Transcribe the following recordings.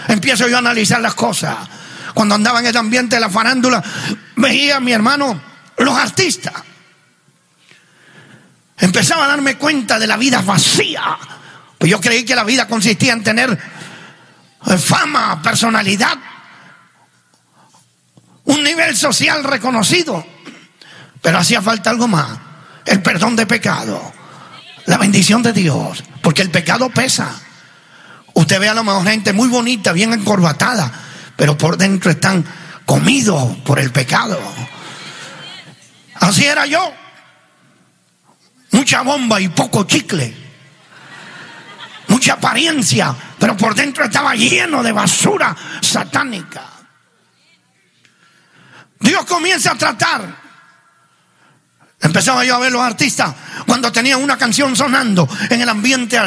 empiezo yo a analizar las cosas. Cuando andaba en el ambiente de la farándula, veía a mi hermano, los artistas. Empezaba a darme cuenta de la vida vacía. Pues yo creí que la vida consistía en tener fama, personalidad, un nivel social reconocido. Pero hacía falta algo más: el perdón de pecado, la bendición de Dios, porque el pecado pesa. Usted ve a lo mejor gente muy bonita, bien encorbatada, pero por dentro están comidos por el pecado. Así era yo. Mucha bomba y poco chicle, mucha apariencia, pero por dentro estaba lleno de basura satánica. Dios comienza a tratar. Empezaba yo a ver los artistas cuando tenían una canción sonando en el ambiente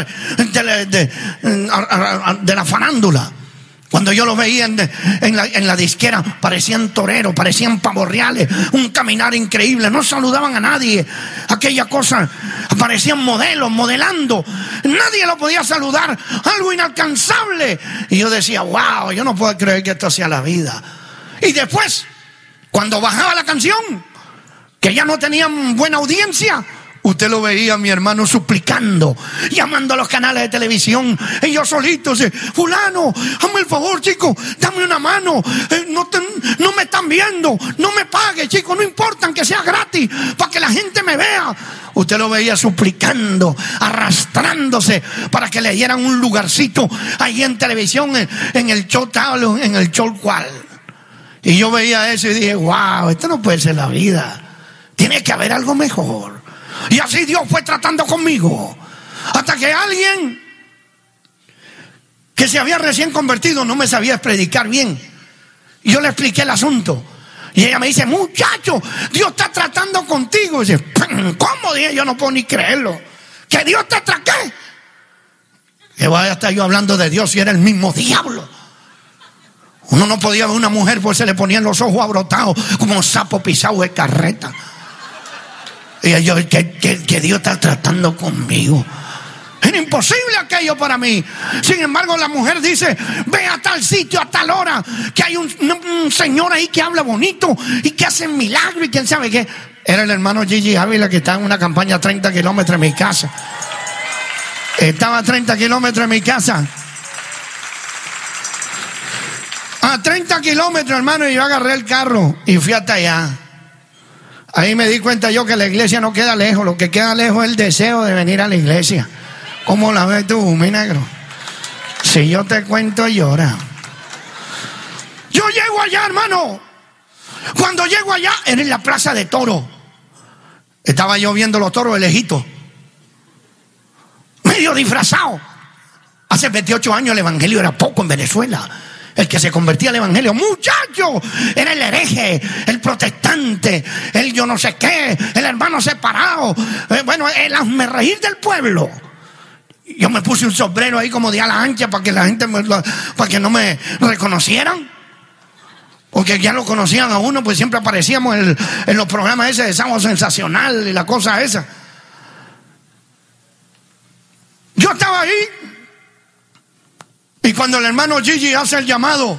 de la farándula. Cuando yo los veía en la disquera, parecían toreros, parecían pavos reales, un caminar increíble, no saludaban a nadie, aquella cosa, parecían modelos, modelando, nadie lo podía saludar, algo inalcanzable. Y yo decía, wow, yo no puedo creer que esto sea la vida. Y después, cuando bajaba la canción, que ya no tenían buena audiencia, usted lo veía, mi hermano, suplicando, llamando a los canales de televisión, y yo solito, fulano, hazme el favor, chico, dame una mano, no me están viendo, no me pague, chico, no importa, aunque sea gratis, para que la gente me vea. Usted lo veía suplicando, arrastrándose para que le dieran un lugarcito ahí en televisión, en el show tal, en el show cual. Y yo veía eso y dije, wow, esto no puede ser la vida, tiene que haber algo mejor. Y así Dios fue tratando conmigo, hasta que alguien que se había recién convertido no me sabía predicar bien. Y yo le expliqué el asunto, y ella me dice, muchacho, Dios está tratando contigo. Y dice, ¿cómo? Dije, yo no puedo ni creerlo. ¿Que Dios te traqué? Que vaya a estar yo hablando de Dios y era el mismo diablo. Uno no podía ver una mujer porque se le ponían los ojos abrotados como un sapo pisado de carreta. Y yo, que Dios está tratando conmigo. Era imposible aquello para mí. Sin embargo, la mujer dice, ve a tal sitio, a tal hora, que hay un señor ahí que habla bonito y que hace milagros y quién sabe qué. Era el hermano Gigi Ávila, que estaba en una campaña a 30 kilómetros de mi casa. Estaba a 30 kilómetros de mi casa. A 30 kilómetros, hermano, y yo agarré el carro y fui hasta allá. Ahí me di cuenta yo que la iglesia no queda lejos, lo que queda lejos es el deseo de venir a la iglesia. ¿Cómo la ves tú, mi negro? Si yo te cuento, llora. Yo llego allá, hermano. Cuando llego allá, era en la plaza de toros. Estaba yo viendo los toros de lejito, medio disfrazado. Hace 28 años el evangelio era poco en Venezuela. El que se convertía al evangelio, muchacho, era el hereje, el protestante, el yo no sé qué, el hermano separado, bueno, el hazmerreír del pueblo. Yo me puse un sombrero ahí como de ala ancha para que la gente para que no me reconocieran, porque ya lo conocían a uno, pues siempre aparecíamos en los programas ese de Sábado Sensacional y la cosa esa. Yo estaba ahí. Y cuando el hermano Gigi hace el llamado,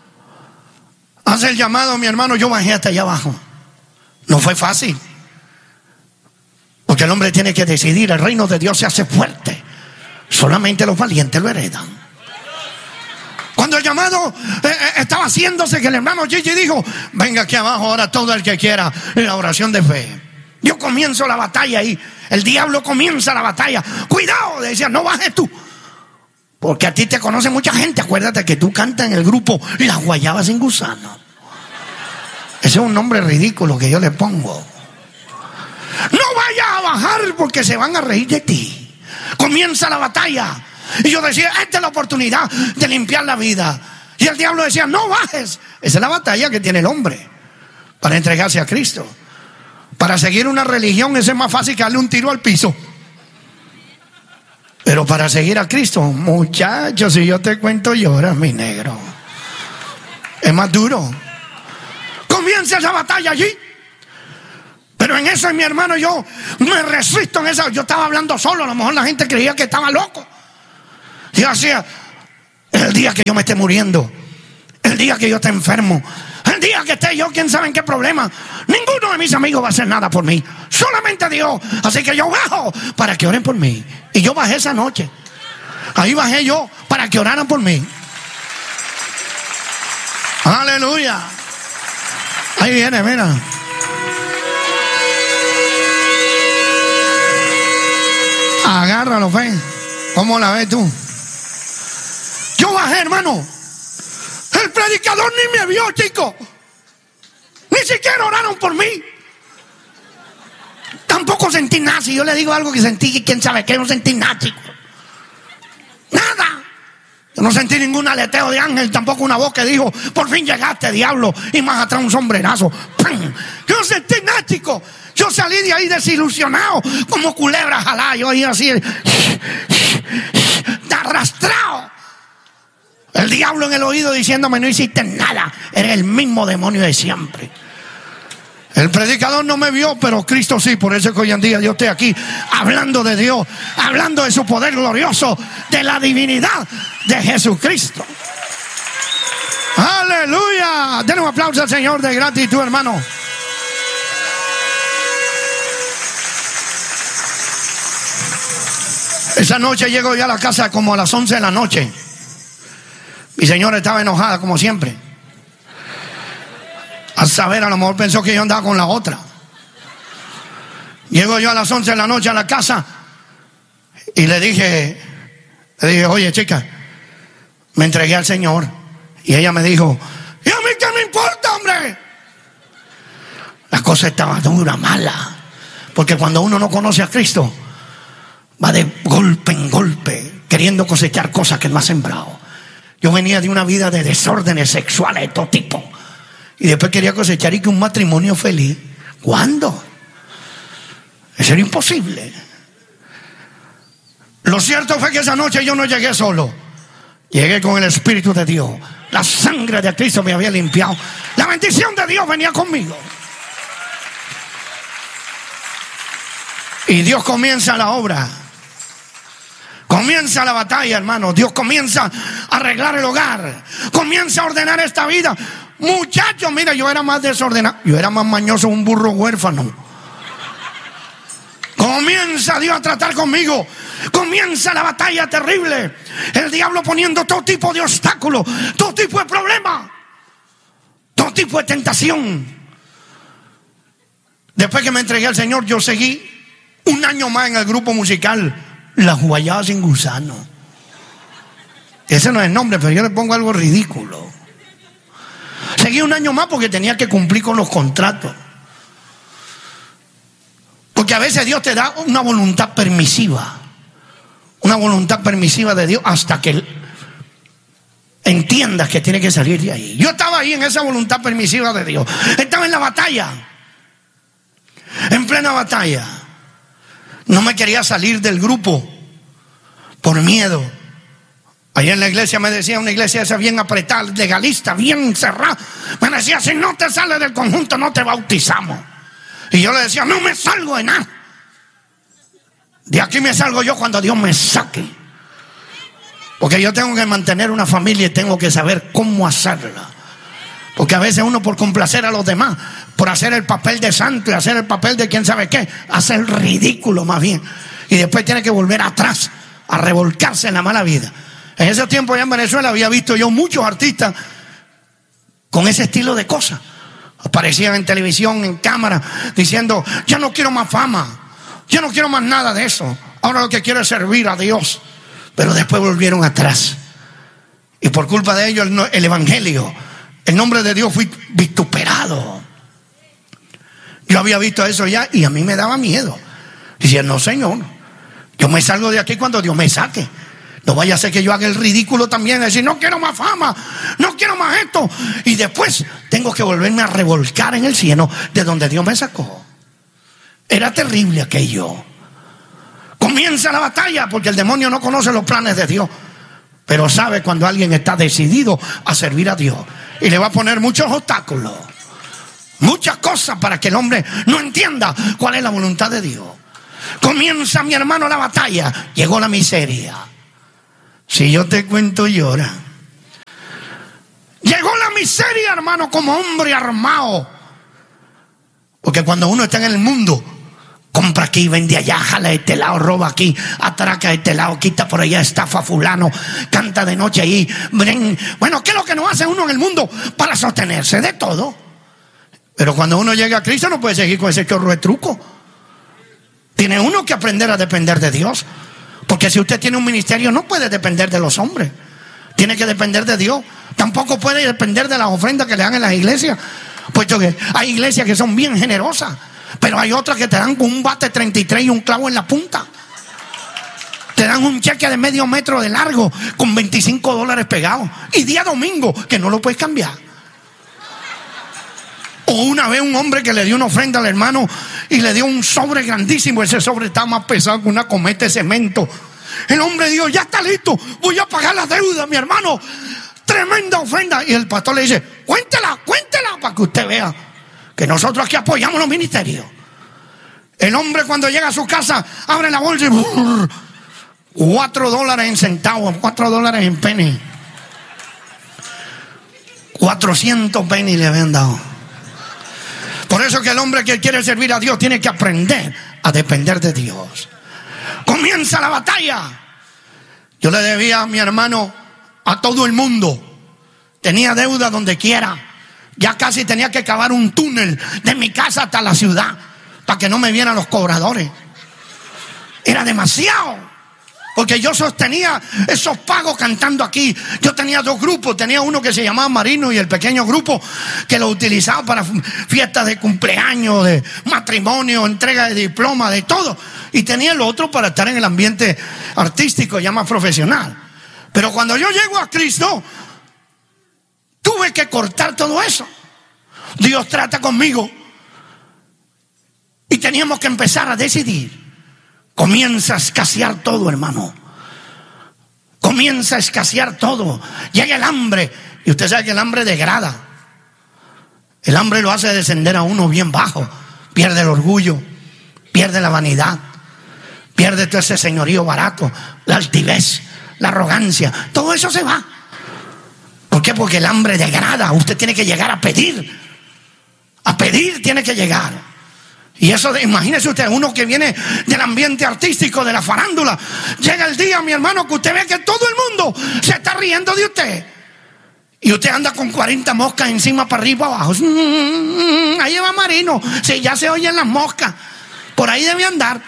mi hermano, yo bajé hasta allá abajo. No fue fácil, porque el hombre tiene que decidir. El reino de Dios se hace fuerte, solamente los valientes lo heredan. Cuando el llamado estaba haciéndose, que el hermano Gigi dijo, venga aquí abajo ahora todo el que quiera en la oración de fe. Yo comienzo la batalla ahí, el diablo comienza la batalla. Cuidado, decía, no bajes tú, porque a ti te conoce mucha gente. Acuérdate que tú cantas en el grupo Las Guayabas sin Gusano. Ese es un nombre ridículo que yo le pongo. No vayas a bajar porque se van a reír de ti. Comienza la batalla. Y yo decía, esta es la oportunidad de limpiar la vida. Y el diablo decía, no bajes. Esa es la batalla que tiene el hombre para entregarse a Cristo. Para seguir una religión, eso es más fácil que darle un tiro al piso. Pero para seguir a Cristo, muchachos, si yo te cuento, lloras, mi negro. Es más duro. Comienza esa batalla allí. Pero en eso, mi hermano, yo me resisto en esa. Yo estaba hablando solo, a lo mejor la gente creía que estaba loco. Y hacía, El día que yo me esté muriendo, el día que yo esté enfermo, el día que esté yo, quién sabe en qué problema, ninguno de mis amigos va a hacer nada por mí, solamente Dios. Así que yo bajo para que oren por mí. Y yo bajé esa noche. Ahí bajé yo para que oraran por mí. Aleluya. Ahí viene, mira. Agárralo, fe. ¿Cómo la ves tú? Yo bajé, hermano. El predicador ni me vio, chico. Ni siquiera oraron por mí. Tampoco sentí nada. Si yo le digo algo que sentí, quién sabe qué, no sentí nada, chico. Nada. Yo no sentí ningún aleteo de ángel, tampoco una voz que dijo, por fin llegaste, diablo, y más atrás un sombrerazo. ¡Pum! Yo no sentí nada, chico. Yo salí de ahí desilusionado, como culebra jalá. Yo ahí así, arrastrado. El diablo en el oído diciéndome, no hiciste nada, eres el mismo demonio de siempre. El predicador no me vio, pero Cristo sí. Por eso es que hoy en día yo estoy aquí hablando de Dios, hablando de su poder glorioso, de la divinidad de Jesucristo. Aleluya. Denle un aplauso al Señor de gratitud, hermano. Esa noche llego yo a la casa como a las 11 de la noche. Mi señora estaba enojada como siempre. A saber, a lo mejor pensó que yo andaba con la otra. Llego yo a las 11 de la noche a la casa y le dije, oye, chica, me entregué al Señor. Y ella me dijo, ¿y a mí qué me importa, hombre? La cosa estaba dura, mala. Porque cuando uno no conoce a Cristo, va de golpe en golpe, queriendo cosechar cosas que no ha sembrado. Yo venía de una vida de desórdenes sexuales de todo tipo. Y después quería cosechar y que un matrimonio feliz. ¿Cuándo? Eso era imposible. Lo cierto fue que esa noche yo no llegué solo. Llegué con el Espíritu de Dios. La sangre de Cristo me había limpiado. La bendición de Dios venía conmigo. Y Dios comienza la obra. Comienza la batalla, hermano. Dios comienza a arreglar el hogar. Comienza a ordenar esta vida. Muchachos, mira, yo era más desordenado. Yo era más mañoso, un burro huérfano. Comienza Dios a tratar conmigo. Comienza la batalla terrible. El diablo poniendo todo tipo de obstáculos, todo tipo de problemas, todo tipo de tentación. Después que me entregué al Señor, yo seguí un año más en el grupo musical Las Guayadas Sin Gusano. Ese no es el nombre, pero yo le pongo algo ridículo. Seguí un año más porque tenía que cumplir con los contratos. Porque a veces Dios te da una voluntad permisiva. Una voluntad permisiva de Dios hasta que entiendas que tiene que salir de ahí. Yo estaba ahí en esa voluntad permisiva de Dios. Estaba en la batalla. En plena batalla. No me quería salir del grupo por miedo. Allá en la iglesia me decía, una iglesia esa bien apretada, legalista, bien cerrada. Me decía, si no te sales del conjunto no te bautizamos. Y yo le decía, no me salgo de nada. De aquí me salgo yo cuando Dios me saque. Porque yo tengo que mantener una familia y tengo que saber cómo hacerla. Porque a veces uno por complacer a los demás, por hacer el papel de santo y hacer el papel de quién sabe qué, hace el ridículo más bien. Y después tiene que volver atrás a revolcarse en la mala vida. En ese tiempo allá en Venezuela había visto yo muchos artistas con ese estilo de cosas. Aparecían en televisión, en cámara, diciendo, ya no quiero más fama, yo no quiero más nada de eso. Ahora lo que quiero es servir a Dios. Pero después volvieron atrás. Y por culpa de ellos el evangelio, el nombre de Dios fue vituperado. Yo había visto eso ya y a mí me daba miedo. Decía, no, Señor, yo me salgo de aquí cuando Dios me saque. No vaya a ser que yo haga el ridículo también, decir, no quiero más fama, no quiero más esto. Y después tengo que volverme a revolcar en el cielo de donde Dios me sacó. Era terrible aquello. Comienza la batalla porque el demonio no conoce los planes de Dios, pero sabe cuando alguien está decidido a servir a Dios. Y le va a poner muchos obstáculos, muchas cosas para que el hombre no entienda cuál es la voluntad de Dios. Comienza, mi hermano, la batalla. Llegó la miseria. Si yo te cuento, llora. miseria, hermano, como hombre armado. Porque cuando uno está en el mundo, compra aquí, vende allá, jala de este lado, roba aquí, atraca de este lado, quita por allá, estafa a fulano, canta de noche ahí. Bueno, ¿qué es lo que nos hace uno en el mundo para sostenerse? De todo. Pero cuando uno llega a Cristo no puede seguir con ese chorro de truco. Tiene uno que aprender a depender de Dios. Porque si usted tiene un ministerio no puede depender de los hombres. Tiene que depender de Dios. Tampoco puede depender de las ofrendas que le dan en las iglesias. Puesto que hay iglesias que son bien generosas, pero hay otras que te dan con un bate 33 y un clavo en la punta. Te dan un cheque de medio metro de largo con $25 pegados. Y día domingo que no lo puedes cambiar. O una vez un hombre que le dio una ofrenda al hermano y le dio un sobre grandísimo. Ese sobre estaba más pesado que una cometa de cemento. El hombre dijo: ya está listo, voy a pagar la deuda, mi hermano. Tremenda ofrenda. Y el pastor le dice: cuéntela, para que usted vea que nosotros aquí apoyamos los ministerios. El hombre cuando llega a su casa abre la bolsa y $4 en centavos, $4 en penny, 400 penny le habían dado. Por eso que el hombre que quiere servir a Dios tiene que aprender a depender de Dios. Comienza la batalla. Yo le debía a mi hermano a todo el mundo. Tenía deuda donde quiera. Ya casi tenía que cavar un túnel de mi casa hasta la ciudad para que no me vieran los cobradores. Era demasiado, porque yo sostenía esos pagos cantando aquí. Yo tenía dos grupos. Tenía uno que se llamaba Marino y el pequeño grupo que lo utilizaba para fiestas de cumpleaños, de matrimonio, entrega de diploma, de todo. Y tenía el otro para estar en el ambiente artístico ya más profesional. Pero cuando yo llego a Cristo, tuve que cortar todo eso. Dios trata conmigo y teníamos que empezar a decidir. Comienza a escasear todo, hermano. Comienza a escasear todo. Llega el hambre y usted sabe que el hambre degrada. El hambre lo hace descender a uno bien bajo. Pierde el orgullo, pierde la vanidad, pierde todo ese señorío barato, la altivez, la arrogancia. Todo eso se va. ¿Por qué? Porque el hambre degrada. Usted tiene que llegar a pedir. A pedir tiene que llegar. Y eso, imagínese usted, uno que viene del ambiente artístico, de la farándula. Llega el día, mi hermano, que usted ve que todo el mundo se está riendo de usted. Y usted anda con 40 moscas encima, para arriba, abajo. Ahí va Marino. Sí, ya se oyen las moscas. Por ahí debe andar.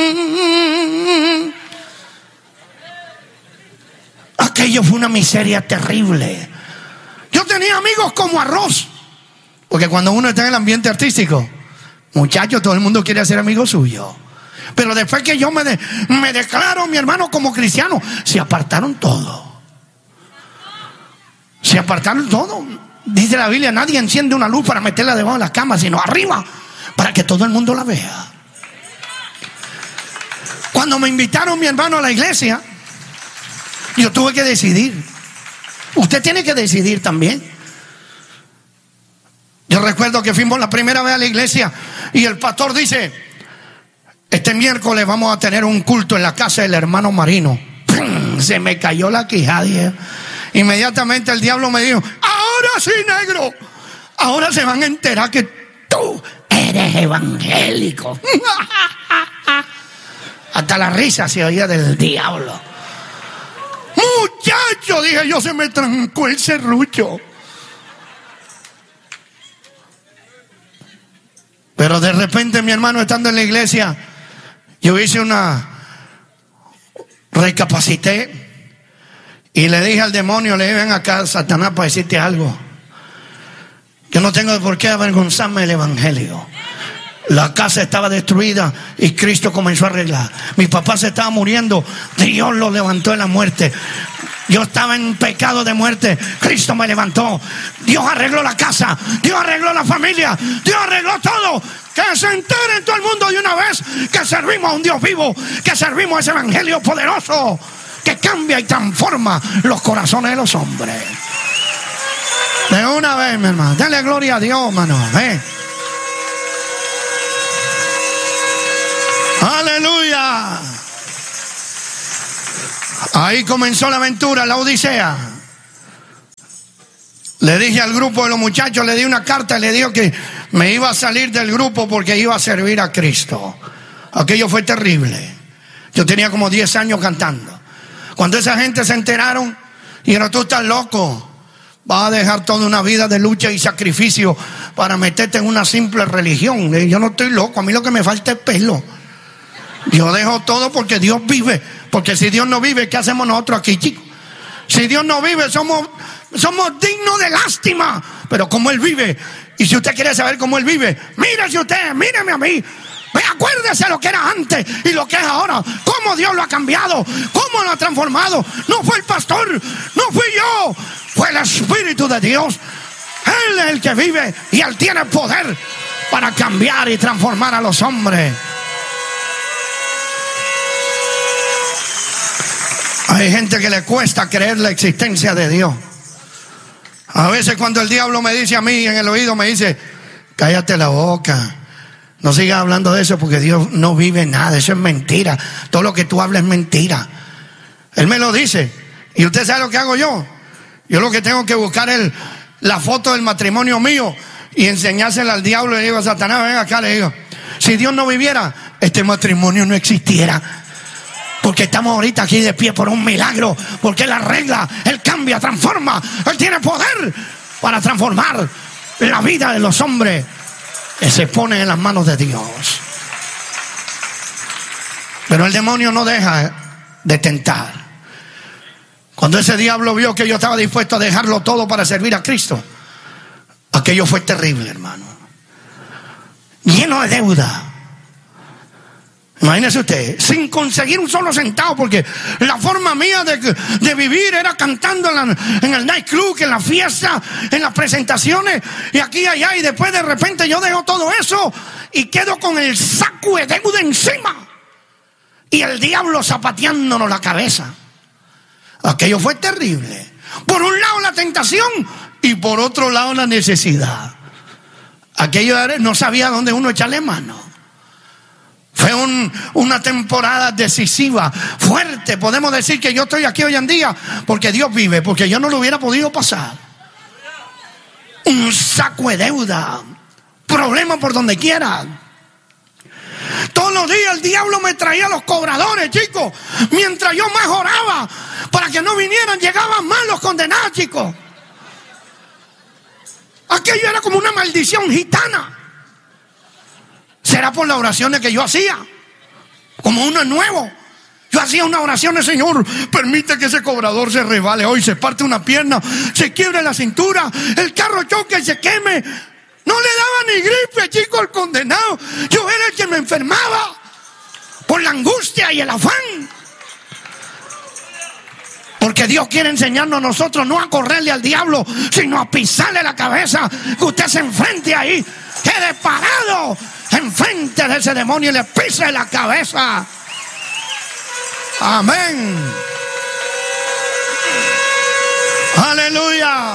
Aquello fue una miseria terrible. Yo tenía amigos como arroz. Porque cuando uno está en el ambiente artístico, muchachos, todo el mundo quiere ser amigo suyo. Pero después que yo me declaro, mi hermano, como cristiano, se apartaron todos. Se apartaron todos. Dice la Biblia: nadie enciende una luz para meterla debajo de la cama, sino arriba, para que todo el mundo la vea. Cuando me invitaron, mi hermano, a la iglesia, yo tuve que decidir. Usted tiene que decidir también. Yo recuerdo que fuimos la primera vez a la iglesia y el pastor dice: este miércoles vamos a tener un culto en la casa del hermano Marino. Se me cayó la quijada. Inmediatamente el diablo me dijo: ahora sí, negro, ahora se van a enterar que tú eres evangélico. Hasta la risa se oía del diablo. Muchacho, dije yo, se me trancó el serrucho. Pero de repente, mi hermano, estando en la iglesia, yo hice recapacité y le dije al demonio, le dije: ven acá, Satanás, para decirte algo. Yo no tengo por qué avergonzarme del evangelio. La casa estaba destruida y Cristo comenzó a arreglar. Mi papá se estaba muriendo, Dios lo levantó de la muerte. Yo estaba en pecado de muerte, Cristo me levantó. Dios arregló la casa, Dios arregló la familia, Dios arregló todo. Que se entere en todo el mundo de una vez que servimos a un Dios vivo, que servimos a ese evangelio poderoso que cambia y transforma los corazones de los hombres. De una vez, mi hermano, dale gloria a Dios, hermano. Aleluya. Ahí comenzó la aventura, la odisea. Le dije al grupo de los muchachos, le di una carta y le digo que me iba a salir del grupo porque iba a servir a Cristo. Aquello fue terrible. Yo tenía como 10 años cantando. Cuando esa gente se enteraron, dijeron: tú estás loco, vas a dejar toda una vida de lucha y sacrificio para meterte en una simple religión. Yo no estoy loco, a mí lo que me falta es pelo. Yo dejo todo porque Dios vive. Porque si Dios no vive, ¿qué hacemos nosotros aquí, chicos? Si Dios no vive, somos dignos de lástima. Pero como Él vive, y si usted quiere saber cómo Él vive, mírese usted, míreme a mí. Acuérdese lo que era antes y lo que es ahora. Cómo Dios lo ha cambiado, cómo lo ha transformado. No fue el pastor, no fui yo, fue el Espíritu de Dios. Él es el que vive y Él tiene poder para cambiar y transformar a los hombres. Hay gente que le cuesta creer la existencia de Dios. A veces cuando el diablo me dice a mí en el oído, me dice: cállate la boca, no sigas hablando de eso porque Dios no vive nada, eso es mentira, todo lo que tú hablas es mentira. Él me lo dice. Y usted sabe lo que hago yo. Yo lo que tengo que buscar es la foto del matrimonio mío y enseñársela al diablo. Le digo a Satanás: ven acá, le digo, si Dios no viviera, este matrimonio no existiera. Porque estamos ahorita aquí de pie por un milagro. Porque Él arregla, Él cambia, transforma. Él tiene poder para transformar la vida de los hombres que se ponen en las manos de Dios. Pero el demonio no deja de tentar. Cuando ese diablo vio que yo estaba dispuesto a dejarlo todo para servir a Cristo, aquello fue terrible, hermano. Lleno de deuda. Imagínese usted, sin conseguir un solo centavo, porque la forma mía de vivir era cantando en el nightclub, en la fiesta, en las presentaciones, y aquí y allá, y después de repente yo dejo todo eso y quedo con el saco de deuda encima y el diablo zapateándonos la cabeza. Aquello fue terrible. Por un lado la tentación y por otro lado la necesidad. Aquello no sabía dónde uno echarle mano. Fue una temporada decisiva, fuerte. Podemos decir que yo estoy aquí hoy en día porque Dios vive, porque yo no lo hubiera podido pasar. Un saco de deuda, problemas por donde quiera. Todos los días el diablo me traía los cobradores, chicos. Mientras yo más oraba para que no vinieran, llegaban más los condenados, chicos. Aquello era como una maldición gitana. Será por las oraciones que yo hacía. Como uno es nuevo, yo hacía unas oraciones: Señor, permite que ese cobrador se resbale hoy, se parte una pierna, se quiebre la cintura, el carro choque y se queme. No le daba ni gripe, chico, al condenado. Yo era el que me enfermaba por la angustia y el afán. Porque Dios quiere enseñarnos a nosotros no a correrle al diablo, sino a pisarle la cabeza. Que usted se enfrente ahí, quede parado enfrente de ese demonio y le pise la cabeza. Amén. Aleluya.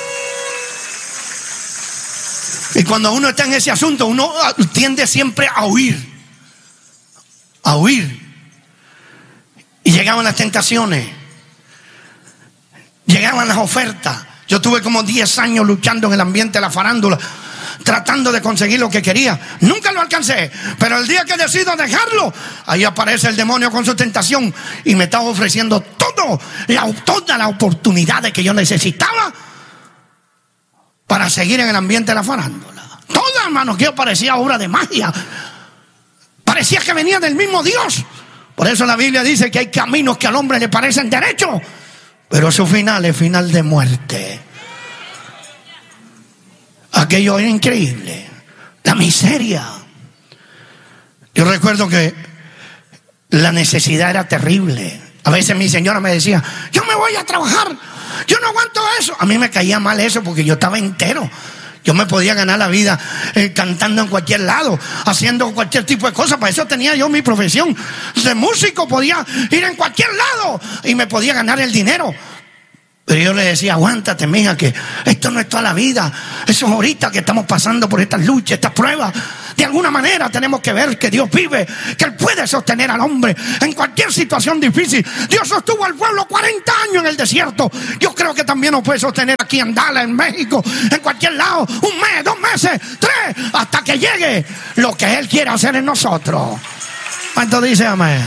Y cuando uno está en ese asunto, uno tiende siempre a huir. A huir. Y llegaban las tentaciones, llegaban las ofertas. Yo tuve como 10 años luchando en el ambiente de la farándula, tratando de conseguir lo que quería. Nunca lo alcancé, pero el día que decido dejarlo, ahí aparece el demonio con su tentación y me estaba ofreciendo toda la oportunidad que yo necesitaba para seguir en el ambiente de la farándula. Todo, hermano, que parecía obra de magia. Parecía que venía del mismo Dios. Por eso la Biblia dice que hay caminos que al hombre le parecen derechos, pero su final es final de muerte. Aquello era increíble. La miseria. Yo recuerdo que la necesidad era terrible. A veces mi señora me decía: yo me voy a trabajar, yo no aguanto eso. A mí me caía mal eso porque yo estaba entero. Yo me podía ganar la vida cantando en cualquier lado, haciendo cualquier tipo de cosas. Para eso tenía yo mi profesión de músico. Podía ir en cualquier lado y me podía ganar el dinero. Pero yo le decía: aguántate, mija, que esto no es toda la vida. Eso es ahorita que estamos pasando por estas luchas, estas pruebas. De alguna manera tenemos que ver que Dios vive, que Él puede sostener al hombre en cualquier situación difícil. Dios sostuvo al pueblo 40 años en el desierto. Yo creo que también nos puede sostener aquí en Dallas, en México, en cualquier lado, 1 mes, 2 meses, 3, hasta que llegue lo que Él quiere hacer en nosotros. ¿Cuánto dice amén?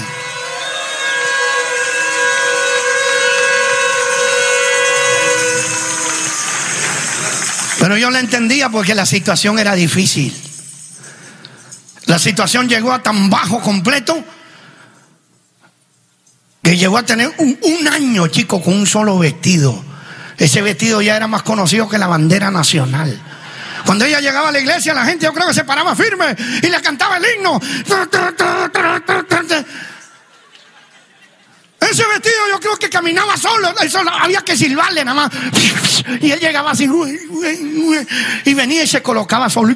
Pero yo la entendía porque la situación era difícil. La situación llegó a tan bajo completo que llegó a tener un año, chico, con un solo vestido. Ese vestido ya era más conocido que la bandera nacional. Cuando ella llegaba a la iglesia, la gente, yo creo que se paraba firme y le cantaba el himno. Ese vestido yo creo que caminaba solo, eso había que silbarle nada más. Y él llegaba así y venía y se colocaba solo.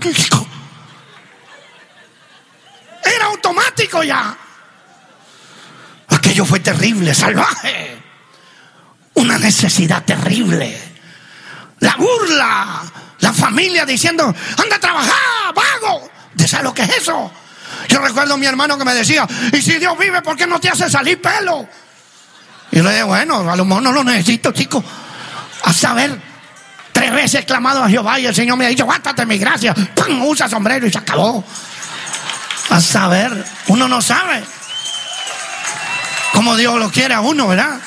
Era automático ya. Aquello fue terrible, salvaje. Una necesidad terrible. La burla. La familia diciendo, anda a trabajar, vago. ¿Sabes lo que es eso? Yo recuerdo a mi hermano que me decía, y si Dios vive, ¿por qué no te hace salir pelo? Y yo le dije, bueno, a lo mejor no lo necesito, chico. A saber, 3 veces he clamado a Jehová y el Señor me ha dicho, bástate mi gracia. ¡Pam! Usa sombrero y se acabó. A saber, uno no sabe cómo Dios lo quiere a uno, ¿verdad?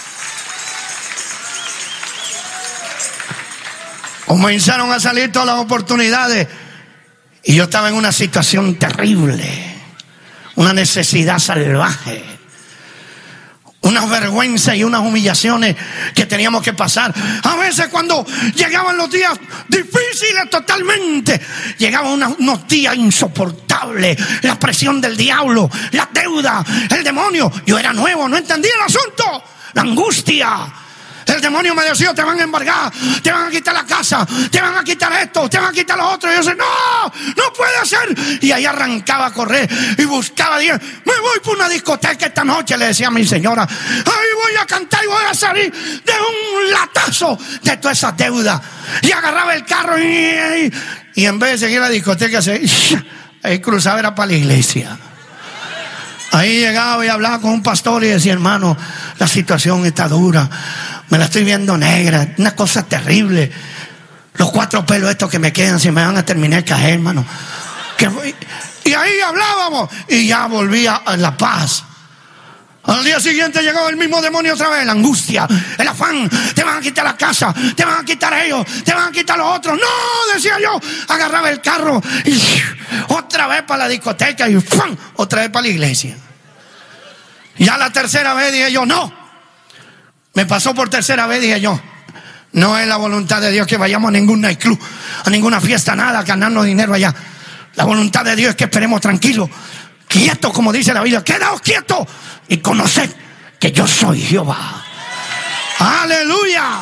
Comenzaron a salir todas las oportunidades y yo estaba en una situación terrible, una necesidad salvaje, unas vergüenzas y unas humillaciones que teníamos que pasar. A veces cuando llegaban los días difíciles totalmente, llegaban unos días insoportables, la presión del diablo, la deuda, el demonio. Yo era nuevo, no entendía el asunto, la angustia. El demonio me decía, te van a embargar, te van a quitar la casa, te van a quitar esto, te van a quitar lo otro. Y yo decía, no puede ser. Y ahí arrancaba a correr y buscaba, dije, me voy por una discoteca esta noche, le decía a mi señora. Ahí voy a cantar y voy a salir de un latazo de toda esa deuda. Y agarraba el carro y en vez de seguir la discoteca, ahí cruzaba, era para la iglesia. Ahí llegaba y hablaba con un pastor y decía, hermano, la situación está dura, me la estoy viendo negra, una cosa terrible. Los 4 pelos estos que me quedan se me van a terminar de caer, hermano. Y ahí hablábamos y ya volvía a la paz. Al día siguiente llegaba el mismo demonio otra vez, la angustia, el afán. Te van a quitar la casa, te van a quitar ellos, te van a quitar los otros. No, decía yo, agarraba el carro y otra vez para la discoteca y ¡pum! Otra vez para la iglesia. Ya la tercera vez dije yo, no. Me pasó por tercera vez, dije yo, no es la voluntad de Dios que vayamos a ningún nightclub, a ninguna fiesta, nada, a ganarnos dinero allá. La voluntad de Dios es que esperemos tranquilos, quietos, como dice la Biblia, quedaos quietos y conoced que yo soy Jehová. Aleluya.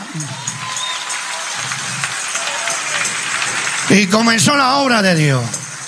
Y comenzó la obra de Dios.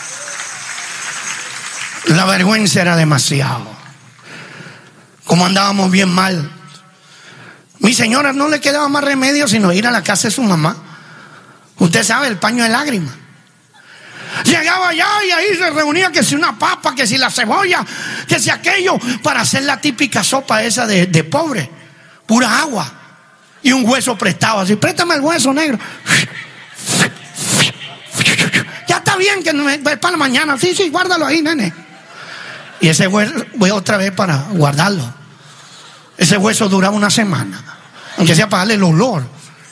La vergüenza era demasiado. Como andábamos bien mal. Mi señora no le quedaba más remedio sino ir a la casa de su mamá. Usted sabe, el paño de lágrimas. Llegaba allá y ahí se reunía que si una papa, que si la cebolla, que si aquello, para hacer la típica sopa esa de pobre. Pura agua. Y un hueso prestado así. Préstame el hueso, negro. Ya está bien que para la mañana. Sí, guárdalo ahí, nene. Y ese hueso voy otra vez para guardarlo. Ese hueso duraba una semana, aunque sea para darle el olor.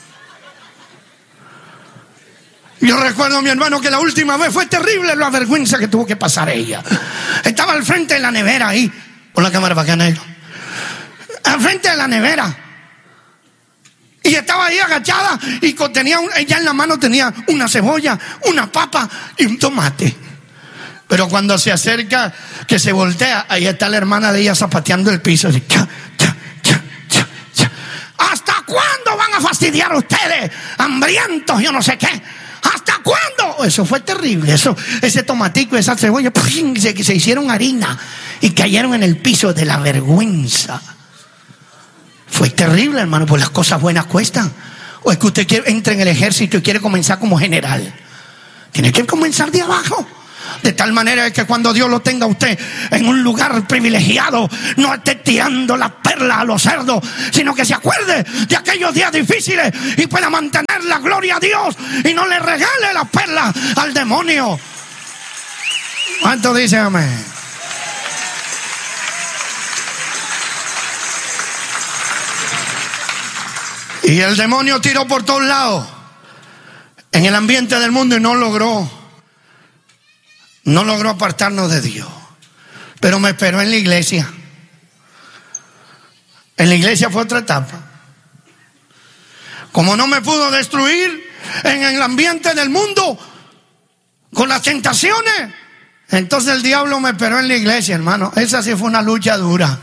Yo recuerdo a mi hermano que la última vez fue terrible la vergüenza que tuvo que pasar ella. Estaba al frente de la nevera ahí. Pon la cámara para acá, negro. Al frente de la nevera. Y estaba ahí agachada y tenía ella en la mano tenía una cebolla, una papa y un tomate. Pero cuando se acerca, que se voltea, ahí está la hermana de ella zapateando el piso. Así, ¿hasta cuándo van a fastidiar ustedes? Hambrientos, yo no sé qué. ¿Hasta cuándo? Eso fue terrible. Ese tomatico, esa cebolla, se hicieron harina y cayeron en el piso de la vergüenza. Fue terrible, hermano, pues las cosas buenas cuestan. O es que usted entra en el ejército y quiere comenzar como general. Tiene que comenzar de abajo. De tal manera que cuando Dios lo tenga a usted en un lugar privilegiado, no esté tirando las perlas a los cerdos, sino que se acuerde de aquellos días difíciles y pueda mantener la gloria a Dios y no le regale las perlas al demonio. ¿Cuánto dicen amén? Y el demonio tiró por todos lados en el ambiente del mundo y no logró apartarnos de Dios. Pero me esperó en la iglesia. En la iglesia fue otra etapa. Como no me pudo destruir en el ambiente del mundo con las tentaciones, entonces el diablo me esperó en la iglesia, hermano. Esa sí fue una lucha dura.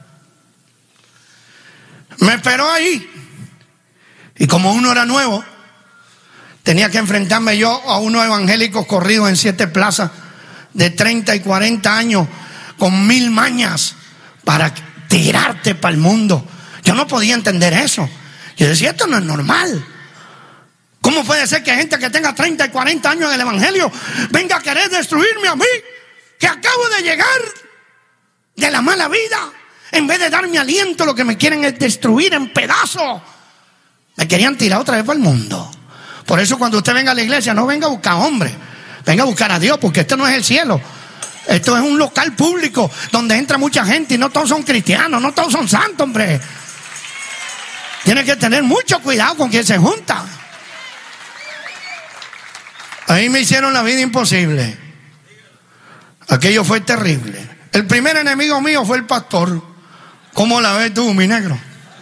Me esperó ahí. Y como uno era nuevo, tenía que enfrentarme yo a unos evangélicos corridos en 7 plazas de 30 y 40 años con 1000 mañas para tirarte para el mundo. Yo no podía entender eso. Yo decía, esto no es normal. ¿Cómo puede ser que gente que tenga 30 y 40 años en el evangelio venga a querer destruirme a mí, que acabo de llegar de la mala vida? En vez de darme aliento, lo que me quieren es destruir en pedazos. Me querían tirar otra vez para el mundo. Por eso cuando usted venga a la iglesia, no venga a buscar hombres, venga a buscar a Dios, porque esto no es el cielo. Esto es un local público donde entra mucha gente y no todos son cristianos, no todos son santos, hombre. Tiene que tener mucho cuidado con quien se junta. Ahí me hicieron la vida imposible. Aquello fue terrible. El primer enemigo mío fue el pastor. ¿Cómo la ves tú, mi negro?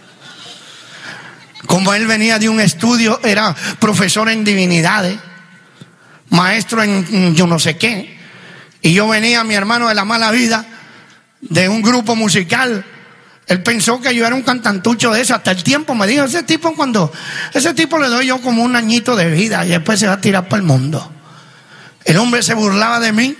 Como él venía de un estudio, era profesor en divinidades, maestro en yo no sé qué, y yo venía, mi hermano, de la mala vida, de un grupo musical. Él pensó que yo era un cantantucho de eso. Hasta el tiempo me dijo, ese tipo le doy yo como un añito de vida y después se va a tirar para el mundo. El hombre se burlaba de mí,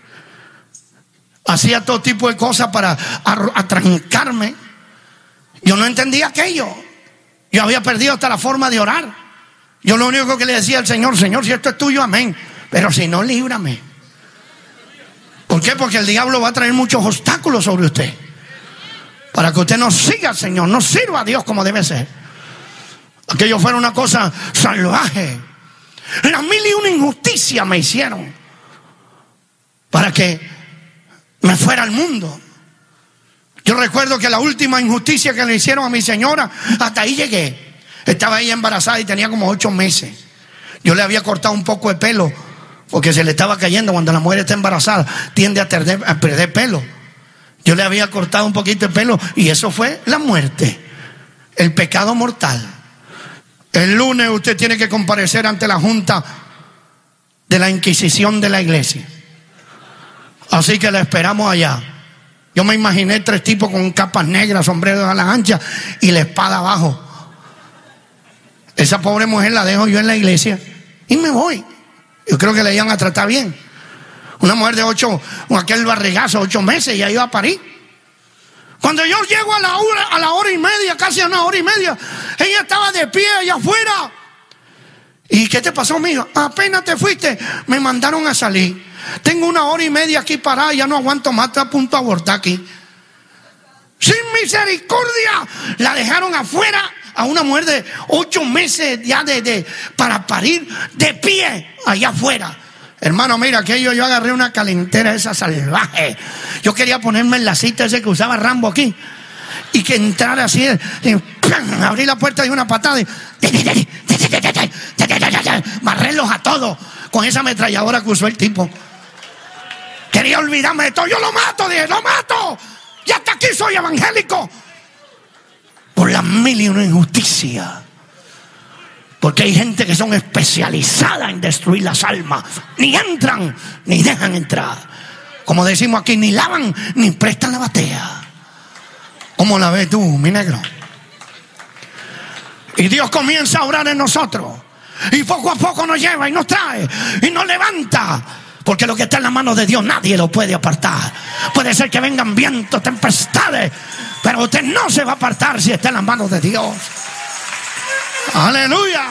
hacía todo tipo de cosas para atrancarme. Yo no entendía aquello. Yo había perdido hasta la forma de orar. Yo lo único que le decía al Señor, Señor, si esto es tuyo, amén, pero si no, líbrame. ¿Por qué? Porque el diablo va a traer muchos obstáculos sobre usted, para que usted no siga al Señor, no sirva a Dios como debe ser. Aquello fuera una cosa salvaje. Las 1001 injusticias me hicieron para que me fuera al mundo. Yo recuerdo que la última injusticia que le hicieron a mi señora, hasta ahí llegué. Estaba ella embarazada y tenía como 8 meses. Yo le había cortado un poco de pelo, porque se le estaba cayendo. Cuando la mujer está embarazada, tiende a perder pelo. Yo le había cortado un poquito de pelo y eso fue la muerte, el pecado mortal. El lunes usted tiene que comparecer ante la junta de la Inquisición de la iglesia. Así que la esperamos allá. Yo me imaginé 3 tipos con capas negras, sombreros a las anchas y la espada abajo. Esa pobre mujer la dejo yo en la iglesia y me voy. Yo creo que la iban a tratar bien. Una mujer de 8, aquel barrigazo, 8 meses, ya iba a parir. Cuando yo llego a la hora y media, casi a 1 hora y media, ella estaba de pie allá afuera. ¿Y qué te pasó, mija? Apenas te fuiste, me mandaron a salir. Tengo 1 hora y media aquí parada, ya no aguanto más, estoy a punto de abortar aquí. Sin misericordia, la dejaron afuera a una mujer de 8 meses ya para parir, de pie allá afuera. Hermano, mira, aquello yo agarré una calentera esa salvaje. Yo quería ponerme en la cita ese que usaba Rambo aquí y que entrara así, abrí la puerta de una patada y barrerlos a todos con esa ametralladora que usó el tipo. Quería olvidarme de todo. Yo lo mato, dije, lo mato. Y hasta aquí soy evangélico. Por las 1001 injusticias. Porque hay gente que son especializadas en destruir las almas. Ni entran, ni dejan entrar. Como decimos aquí, ni lavan, ni prestan la batea. ¿Cómo la ves tú, mi negro? Y Dios comienza a orar en nosotros. Y poco a poco nos lleva y nos trae y nos levanta. Porque lo que está en la mano de Dios nadie lo puede apartar. Puede ser que vengan vientos, tempestades, pero usted no se va a apartar si está en las manos de Dios. Aleluya.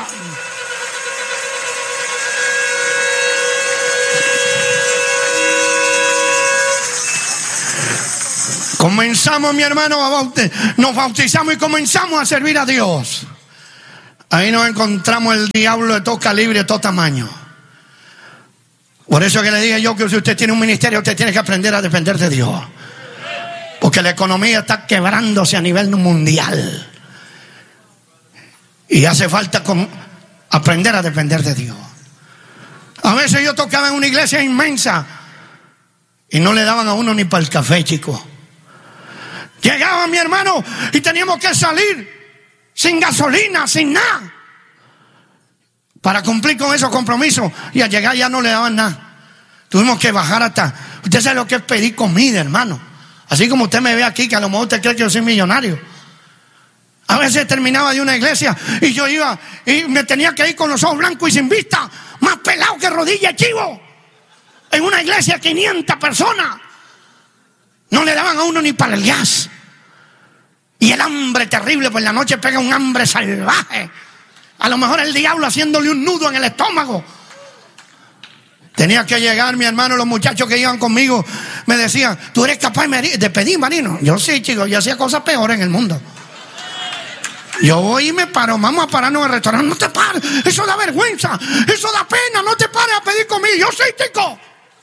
Comenzamos, mi hermano, nos bautizamos y comenzamos a servir a Dios. Ahí nos encontramos el diablo de todo calibre, de todo tamaño. Por eso que le dije yo que si usted tiene un ministerio, usted tiene que aprender a depender de Dios. Porque la economía está quebrándose a nivel mundial. Y hace falta aprender a depender de Dios. A veces yo tocaba en una iglesia inmensa y no le daban a uno ni para el café, chicos. Llegaba mi hermano y teníamos que salir sin gasolina, sin nada, para cumplir con esos compromisos. Y al llegar ya no le daban nada. Tuvimos que bajar hasta... Usted sabe lo que es pedir comida, hermano. Así como usted me ve aquí, que a lo mejor usted cree que yo soy millonario. A veces terminaba de una iglesia y yo iba y me tenía que ir con los ojos blancos y sin vista, más pelado que rodilla de chivo. En una iglesia 500 personas. No le daban a uno ni para el gas. Y el hambre terrible, pues la noche pega un hambre salvaje. A lo mejor el diablo haciéndole un nudo en el estómago. Tenía que llegar, mi hermano, los muchachos que iban conmigo me decían, ¿tú eres capaz de pedir, Marino? Yo sí, chicos, yo hacía cosas peores en el mundo. Yo voy y me paro, vamos a pararnos en el restaurante. No te pares, eso da vergüenza, eso da pena, no te pares a pedir comida. Yo soy chico.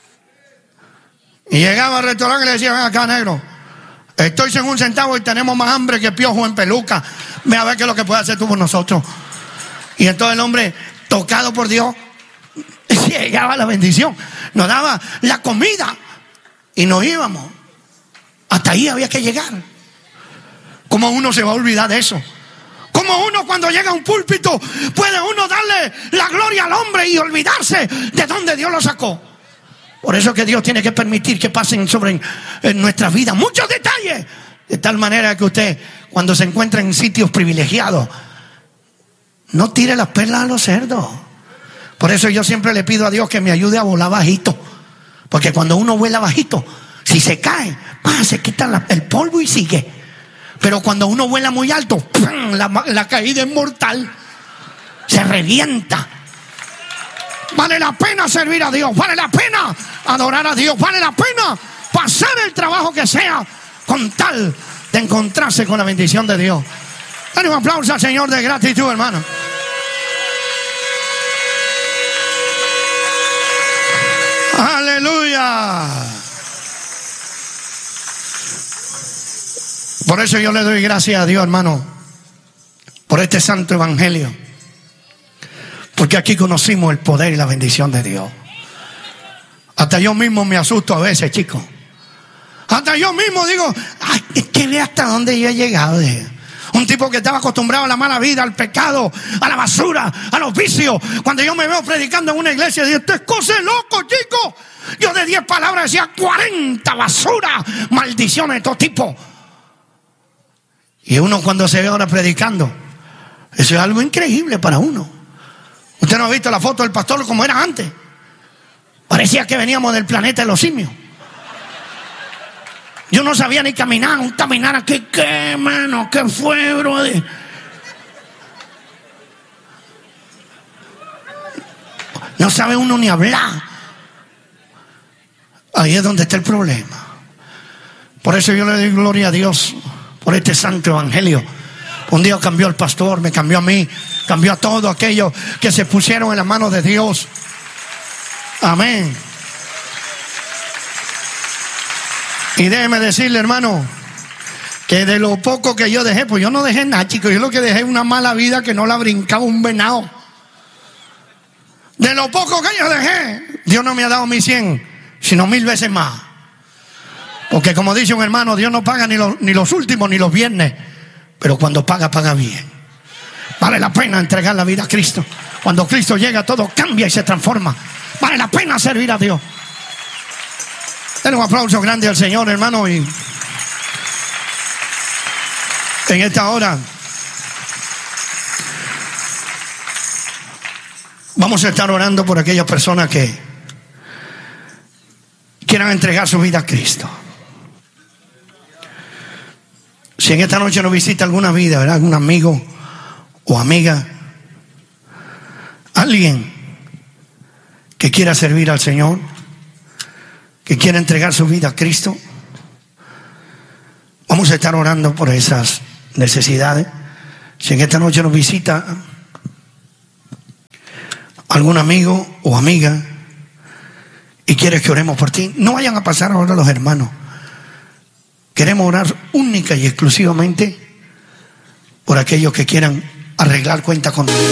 Y llegaba al restaurante y le decía, ven acá, negro, estoy sin un centavo y tenemos más hambre que piojo en peluca. Ve a ver qué es lo que puede hacer tú por nosotros. Y entonces el hombre, tocado por Dios, llegaba la bendición, nos daba la comida y nos íbamos. Hasta ahí había que llegar. ¿Cómo uno se va a olvidar de eso? ¿Cómo uno cuando llega a un púlpito puede uno darle la gloria al hombre y olvidarse de dónde Dios lo sacó? Por eso que Dios tiene que permitir que pasen sobre nuestras vidas muchos detalles, de tal manera que usted, cuando se encuentra en sitios privilegiados, no tire las perlas a los cerdos. Por eso yo siempre le pido a Dios que me ayude a volar bajito, porque cuando uno vuela bajito, si se cae, se quita el polvo y sigue. Pero cuando uno vuela muy alto, ¡pum!, la caída es mortal, se revienta. Vale la pena servir a Dios, vale la pena adorar a Dios, vale la pena pasar el trabajo que sea con tal de encontrarse con la bendición de Dios. Dale un aplauso al Señor de gratitud, hermano. Aleluya. Por eso yo le doy gracias a Dios, hermano, por este santo evangelio. Porque aquí conocimos el poder y la bendición de Dios. Hasta yo mismo me asusto a veces, chicos. Hasta yo mismo digo, ay, es que ve hasta dónde yo he llegado. Un tipo que estaba acostumbrado a la mala vida, al pecado, a la basura, a los vicios. Cuando yo me veo predicando en una iglesia, digo, esto es cosa de loco, chicos. Yo de 10 palabras decía 40 basura, maldiciones de todo tipo. Y uno cuando se ve ahora predicando, eso es algo increíble para uno. Usted no ha visto la foto del pastor como era antes. Parecía que veníamos del planeta de los simios. Yo no sabía ni caminar, un caminar aquí, qué mano, qué fue, brother. No sabe uno ni hablar. Ahí es donde está el problema. Por eso yo le doy gloria a Dios por este santo evangelio. Un día cambió al pastor, me cambió a mí, cambió a todos aquellos que se pusieron en las manos de Dios. Amén. Y déjeme decirle, hermano, que de lo poco que yo dejé, pues yo no dejé nada, chicos. Yo lo que dejé una mala vida que no la brincaba un venado. De lo poco que yo dejé, Dios no me ha dado 1,100, sino 1,000 veces más. Porque como dice un hermano, Dios no paga ni los últimos ni los viernes, pero cuando paga, paga bien. Vale la pena entregar la vida a Cristo. Cuando Cristo llega, todo cambia y se transforma. Vale la pena servir a Dios. Den un aplauso grande al Señor, hermano. Y en esta hora vamos a estar orando por aquellas personas que quieran entregar su vida a Cristo. Si en esta noche nos visita alguna vida, ¿verdad?, algún amigo o amiga, alguien que quiera servir al Señor, que quiera entregar su vida a Cristo, Vamos a estar orando por esas necesidades. Si en esta noche nos visita algún amigo o amiga y quieres que oremos por ti, no vayan a pasar ahora los hermanos. Queremos orar única y exclusivamente por aquellos que quieran arreglar cuenta con Dios.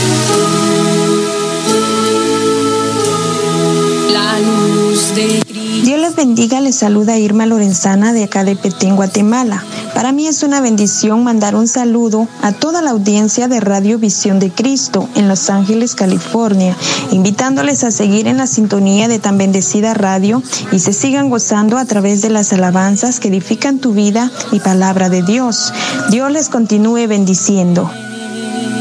La luz de Cristo. Dios les bendiga, les saluda Irma Lorenzana de acá de Petén, Guatemala. Para mí es una bendición mandar un saludo a toda la audiencia de Radio Visión de Cristo en Los Ángeles, California, invitándoles a seguir en la sintonía de tan bendecida radio y se sigan gozando a través de las alabanzas que edifican tu vida y palabra de Dios. Dios les continúe bendiciendo.